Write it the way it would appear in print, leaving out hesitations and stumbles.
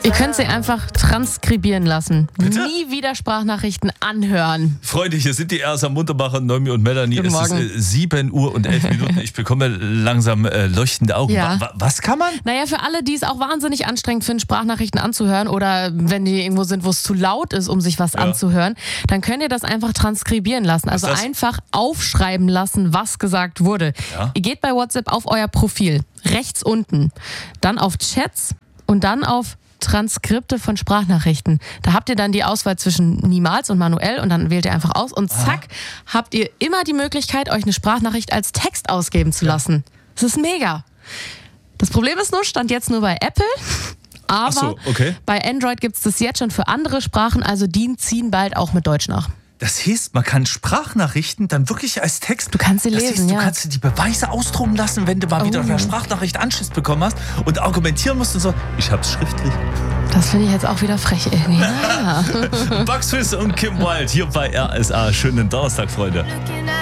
Ihr könnt sie einfach transkribieren lassen. Bitte? Nie wieder Sprachnachrichten anhören. Freunde, hier sind die Ersa Munterbacher, Noemi und Melanie. Guten Es Morgen. ist 7 Uhr und 11 Minuten. Ich bekomme langsam leuchtende Augen. Ja. Was kann man? Naja, für alle, die es auch wahnsinnig anstrengend finden, Sprachnachrichten anzuhören oder wenn die irgendwo sind, wo es zu laut ist, um sich was anzuhören, dann könnt ihr das einfach transkribieren lassen. Also das? einfach aufschreiben lassen, was gesagt wurde. Ja. Ihr geht bei WhatsApp auf euer Profil, rechts unten, dann auf Chats und dann auf Transkripte von Sprachnachrichten. Da habt ihr dann die Auswahl zwischen niemals und manuell und dann wählt ihr einfach aus und zack, habt ihr immer die Möglichkeit, euch eine Sprachnachricht als Text ausgeben zu lassen. Das ist mega. Das Problem ist nur, stand jetzt nur bei Apple, aber Ach so, okay. bei Android gibt es das jetzt schon für andere Sprachen, also die ziehen bald auch mit Deutsch nach. Das heißt, man kann Sprachnachrichten dann wirklich als Text... Du kannst sie das lesen, heißt, du ja. kannst dir die Beweise ausdrucken lassen, wenn du mal wieder eine Sprachnachricht Anschiss bekommen hast und argumentieren musst und so, ich hab's schriftlich. Das finde ich jetzt auch wieder frech irgendwie. Ja. Bugs Fizz und Kim Wilde hier bei RSA. Schönen Donnerstag, Freunde.